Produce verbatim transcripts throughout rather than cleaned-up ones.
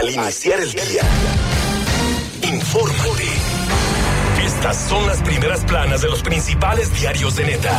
Al iniciar el día, infórmate. Estas son las primeras planas de los principales diarios de Neta.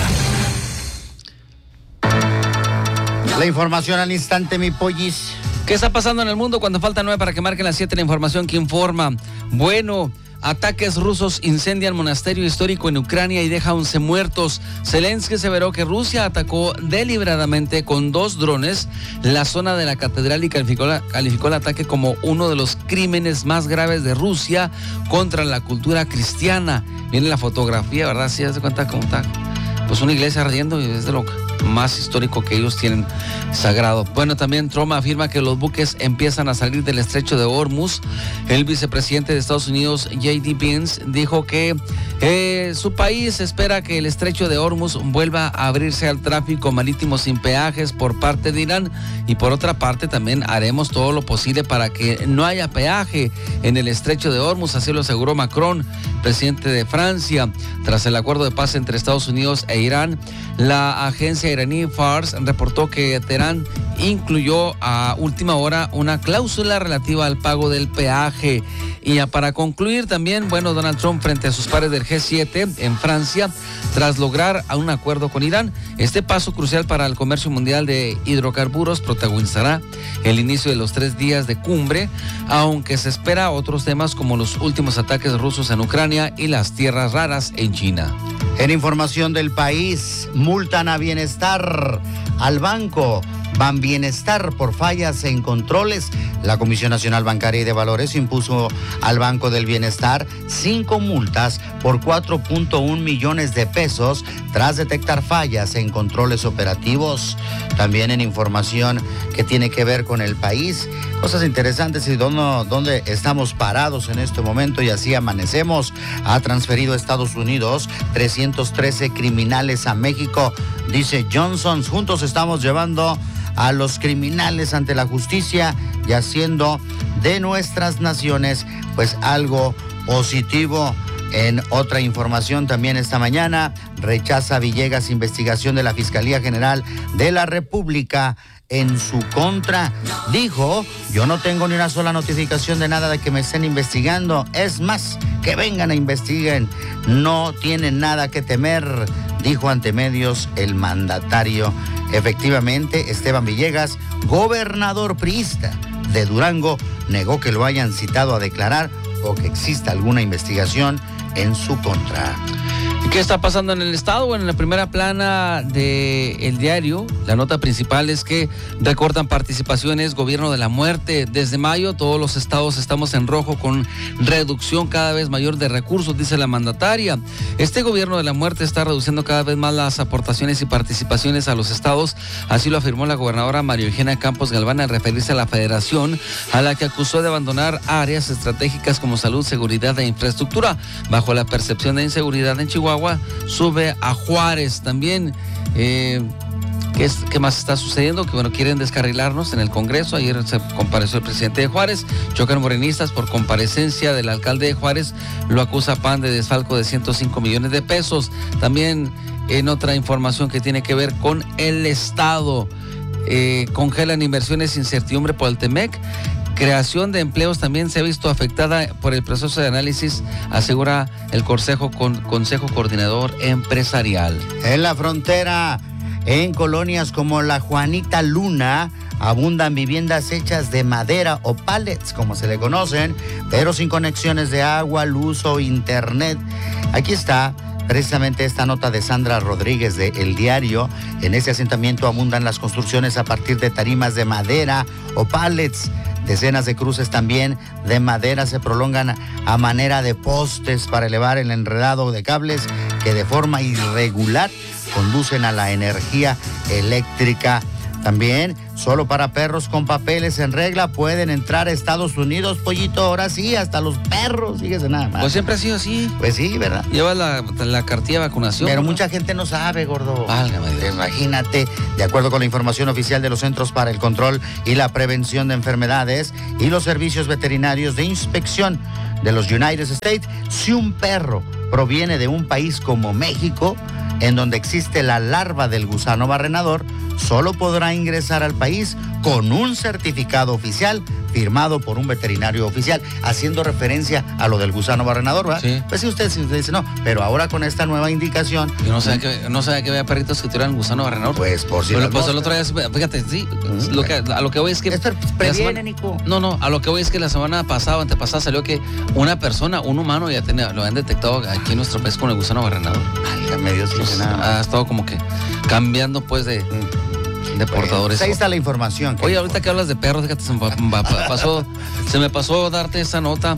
La información al instante, mi pollis. ¿Qué está pasando en el mundo cuando falta nueve para que marquen las siete? La información que informa. Bueno, ataques rusos incendian monasterio histórico en Ucrania y deja once muertos. Zelensky aseveró que Rusia atacó deliberadamente con dos drones la zona de la catedral y calificó, la, calificó el ataque como uno de los crímenes más graves de Rusia contra la cultura cristiana. Viene la fotografía, ¿verdad? Sí, haz de cuenta cómo está. Pues una iglesia ardiendo y es de lo más histórico que ellos tienen sagrado. Bueno, también Trump afirma que los buques empiezan a salir del estrecho de Hormuz. El vicepresidente de Estados Unidos, J D Vance, dijo que eh, su país espera que el estrecho de Hormuz vuelva a abrirse al tráfico marítimo sin peajes por parte de Irán, y por otra parte también haremos todo lo posible para que no haya peaje en el estrecho de Hormuz, así lo aseguró Macron, presidente de Francia. Tras el acuerdo de paz entre Estados Unidos e Irán, la agencia iraní Fars reportó que Teherán incluyó a última hora una cláusula relativa al pago del peaje. Y ya para concluir también, bueno, Donald Trump frente a sus pares del G siete en Francia, tras lograr un acuerdo con Irán. Este paso crucial para el comercio mundial de hidrocarburos protagonizará el inicio de los tres días de cumbre, aunque se espera otros temas como los últimos ataques rusos en Ucrania y las tierras raras en China. En información del país, multan a Bienestar, al banco Ban Bienestar por fallas en controles. La Comisión Nacional Bancaria y de Valores impuso al Banco del Bienestar cinco multas por cuatro punto uno millones de pesos tras detectar fallas en controles operativos. También en información que tiene que ver con el país, cosas interesantes y dónde, dónde estamos parados en este momento, y así amanecemos. Ha transferido a Estados Unidos trescientos trece criminales a México. Dice Johnson, juntos estamos llevando a los criminales ante la justicia y haciendo de nuestras naciones pues algo positivo. En otra información también esta mañana, rechaza Villegas investigación de la Fiscalía General de la República en su contra. Dijo, yo no tengo ni una sola notificación de nada de que me estén investigando. Es más, que vengan a investiguen. No tienen nada que temer, dijo ante medios el mandatario. Efectivamente, Esteban Villegas, gobernador priista de Durango, negó que lo hayan citado a declarar o que exista alguna investigación en su contra. ¿Qué está pasando en el estado? Bueno, en la primera plana del diario, la nota principal es que recortan participaciones, gobierno de la muerte. Desde mayo todos los estados estamos en rojo con reducción cada vez mayor de recursos, dice la mandataria. Este gobierno de la muerte está reduciendo cada vez más las aportaciones y participaciones a los estados, así lo afirmó la gobernadora María Eugenia Campos Galván al referirse a la federación, a la que acusó de abandonar áreas estratégicas como salud, seguridad e infraestructura. Bajo la percepción de inseguridad en Chihuahua, sube a Juárez también. Eh, ¿qué, es, ¿Qué más está sucediendo? Que bueno, quieren descarrilarnos en el Congreso. Ayer se compareció el presidente de Juárez. Chocan morenistas por comparecencia del alcalde de Juárez. Lo acusa P A N de desfalco de ciento cinco millones de pesos. También en otra información que tiene que ver con el Estado, eh, congelan inversiones, incertidumbre por el Temec. Creación de empleos también se ha visto afectada por el proceso de análisis, asegura el Consejo, con, Consejo Coordinador Empresarial. En la frontera, en colonias como la Juanita Luna, abundan viviendas hechas de madera o pallets, como se le conocen, pero sin conexiones de agua, luz o internet. Aquí está precisamente esta nota de Sandra Rodríguez de El Diario. En ese asentamiento abundan las construcciones a partir de tarimas de madera o pallets. Decenas de cruces también de madera se prolongan a manera de postes para elevar el enredado de cables que de forma irregular conducen a la energía eléctrica. También, solo para perros con papeles en regla pueden entrar a Estados Unidos, pollito. Ahora sí, hasta los perros, fíjese nada más. Pues siempre ha sido así. Pues sí, ¿verdad? Lleva la, la cartilla de vacunación. Pero ¿no? Mucha gente no sabe, gordo. Válgame Dios. Imagínate, de acuerdo con la información oficial de los Centros para el Control y la Prevención de Enfermedades y los servicios veterinarios de inspección de los United States, si un perro proviene de un país como México, en donde existe la larva del gusano barrenador, solo podrá ingresar al país con un certificado oficial firmado por un veterinario oficial, haciendo referencia a lo del gusano barrenador, ¿verdad? Sí. Pues si usted, si usted dice no, pero ahora con esta nueva indicación... Yo no sabía que, no sabía que había perritos que tuvieran gusano barrenador. Pues por si Pero las pues el moscas. otro día, fíjate, sí, Mm, lo que, a lo que voy es que... Esto la previene, semana- Nico. No, no, a lo que voy es que la semana pasada, antepasada, salió que una persona, un humano, ya tenía, lo han detectado aquí en nuestro país con el gusano barrenador. Válgame Dios, sí, Entonces, nada más. ha estado como que cambiando, pues, de, de portadores. Pues ahí está la información. Oye, ahorita que hablas de perros, fíjate, se me, pa- pa- pasó, se me pasó darte esa nota.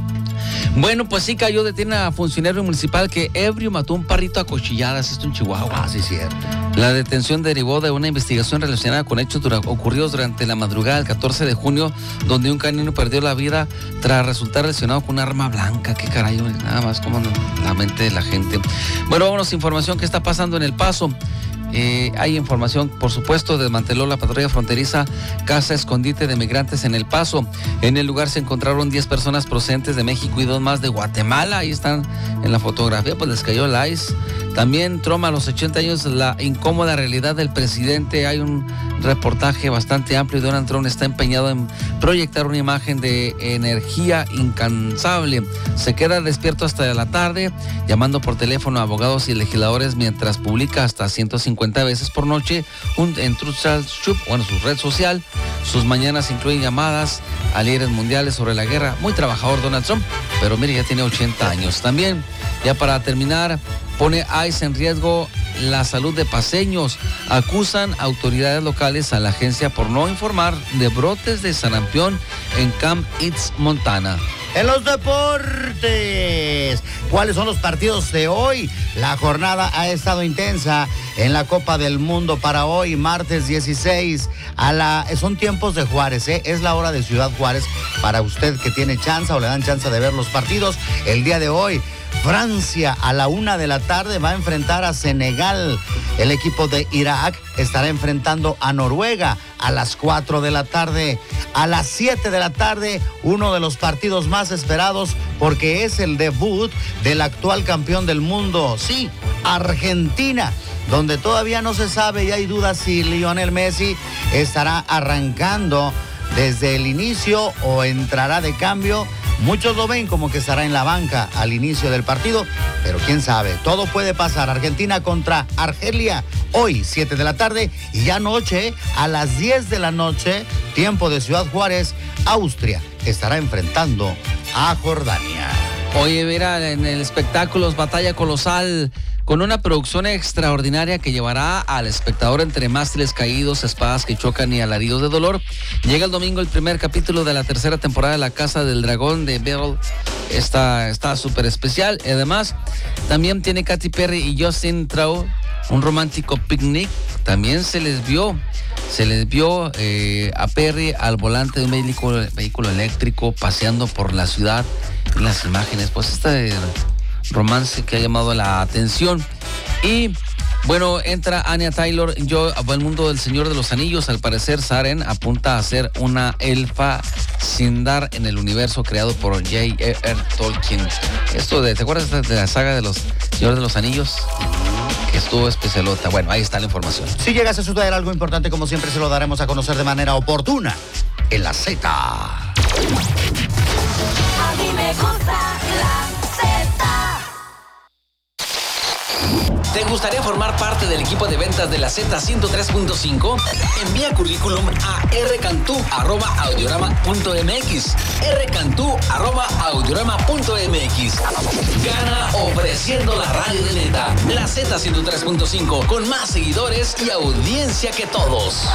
Bueno, pues sí cayó, detiene a funcionario municipal que ebrio mató un perrito a cuchilladas, esto en Chihuahua. Ah, sí, cierto. La detención derivó de una investigación relacionada con hechos dura- ocurridos durante la madrugada del catorce de junio, donde un canino perdió la vida tras resultar lesionado con un arma blanca. Qué caray, nada más como la mente de la gente. Bueno, vámonos, información que está pasando en El Paso. Eh, hay información, por supuesto, desmanteló la patrulla fronteriza casa escondite de migrantes en El Paso. En el lugar se encontraron diez personas procedentes de México y dos más de Guatemala. Ahí están en la fotografía, pues les cayó el ice. También Trump a los ochenta años, la incómoda realidad del presidente. Hay un reportaje bastante amplio y Donald Trump está empeñado en proyectar una imagen de energía incansable. Se queda despierto hasta la tarde, llamando por teléfono a abogados y legisladores mientras publica hasta ciento cincuenta veces por noche un, en Truth Social, bueno, su red social. Sus mañanas incluyen llamadas a líderes mundiales sobre la guerra. Muy trabajador Donald Trump, pero mire, ya tiene ochenta años. También, ya para terminar, pone ICE en riesgo la salud de paseños. Acusan autoridades locales a la agencia por no informar de brotes de sarampión en Camp Eats, Montana. En los deportes, ¿cuáles son los partidos de hoy? La jornada ha estado intensa en la Copa del Mundo para hoy, martes dieciséis. A la, son tiempos de Juárez, ¿eh? Es la hora de Ciudad Juárez para usted que tiene chance o le dan chance de ver los partidos. El día de hoy, Francia a la una de la tarde va a enfrentar a Senegal. El equipo de Irak estará enfrentando a Noruega a las cuatro de la tarde. A las siete de la tarde, uno de los partidos más esperados porque es el debut del actual campeón del mundo. Sí, Argentina, donde todavía no se sabe y hay dudas si Lionel Messi estará arrancando desde el inicio o entrará de cambio. Muchos lo ven como que estará en la banca al inicio del partido, pero quién sabe, todo puede pasar. Argentina contra Argelia, hoy siete de la tarde, y ya anoche a las diez de la noche, tiempo de Ciudad Juárez, Austria estará enfrentando a Jordania. Oye, mira, en el espectáculos Batalla Colosal, con una producción extraordinaria que llevará al espectador entre mástiles caídos, espadas que chocan y alaridos de dolor. Llega el domingo el primer capítulo de la tercera temporada de La Casa del Dragón de Beryl. Está está súper especial. Además, también tiene Katy Perry y Justin Trudeau un romántico picnic. También se les vio, se les vio eh, a Perry al volante de un vehículo, vehículo eléctrico paseando por la ciudad. En las imágenes, pues este romance que ha llamado la atención. Y bueno, entra Anya Taylor yo al mundo del Señor de los Anillos. Al parecer Saren apunta a ser una elfa Sindar en el universo creado por J R Tolkien. Esto de, ¿te acuerdas de la saga de los Señor de los Anillos? Que estuvo especialota. Bueno, ahí está la información. Si llegas a suceder algo importante, como siempre se lo daremos a conocer de manera oportuna en la Z. A mí me gusta la Z. ¿Te gustaría formar parte del equipo de ventas de la Z ciento tres punto cinco? Envía currículum a rcantú arroba audiorama punto mx. rcantú arroba audiorama punto mx. Gana ofreciendo la radio de neta. La Z ciento tres punto cinco, con más seguidores y audiencia que todos.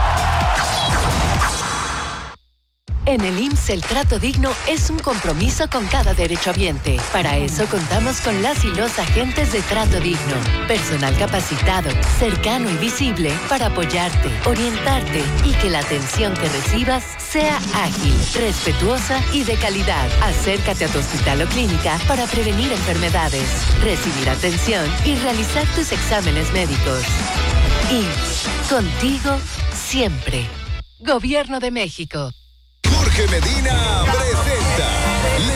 En el I M S S el trato digno es un compromiso con cada derechohabiente. Para eso contamos con las y los agentes de trato digno. Personal capacitado, cercano y visible para apoyarte, orientarte y que la atención que recibas sea ágil, respetuosa y de calidad. Acércate a tu hospital o clínica para prevenir enfermedades, recibir atención y realizar tus exámenes médicos. I M S S, contigo siempre. Gobierno de México. Jorge Medina presenta